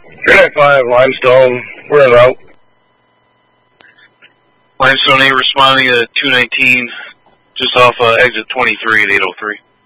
395 Limestone. We're en route. Limestone 8 responding to 219, just off exit 23 at 803.